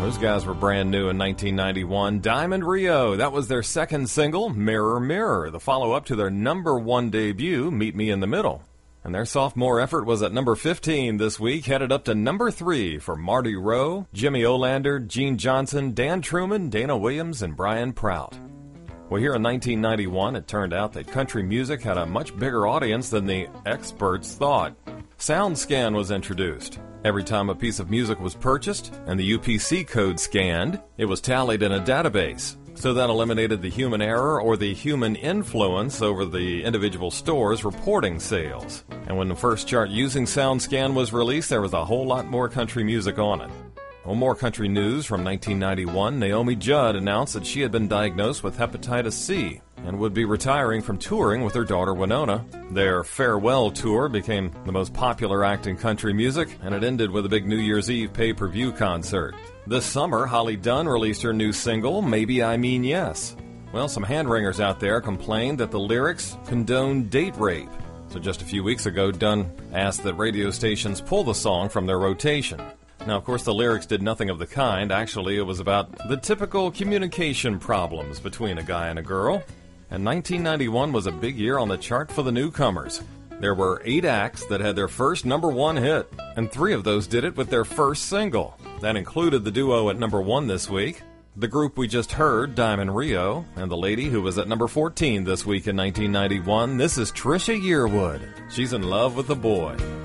Those guys were brand new in 1991. Diamond Rio, that was their second single, Mirror Mirror, the follow-up to their number one debut, Meet Me in the Middle. And their sophomore effort was at number 15 this week, headed up to number 3 for Marty Rowe, Jimmy Olander, Gene Johnson, Dan Truman, Dana Williams, and Brian Prout. Well, here in 1991, it turned out that country music had a much bigger audience than the experts thought. SoundScan was introduced. Every time a piece of music was purchased and the UPC code scanned, it was tallied in a database. So that eliminated the human error or the human influence over the individual stores reporting sales. And when the first chart using SoundScan was released, there was a whole lot more country music on it. Well, more country news from 1991. Naomi Judd announced that she had been diagnosed with hepatitis C and would be retiring from touring with her daughter Winona. Their farewell tour became the most popular act in country music, and it ended with a big New Year's Eve pay-per-view concert. This summer, Holly Dunn released her new single, Maybe I Mean Yes. Well, some hand-wringers out there complained that the lyrics condone date rape. So just a few weeks ago, Dunn asked that radio stations pull the song from their rotation. Now, of course, the lyrics did nothing of the kind. Actually, it was about the typical communication problems between a guy and a girl. And 1991 was a big year on the chart for the newcomers. There were 8 acts that had their first number 1 hit, and 3 of those did it with their first single. That included the duo at number 1 this week, the group we just heard, Diamond Rio, and the lady who was at number 14 this week in 1991. This is Trisha Yearwood. She's in love with a boy.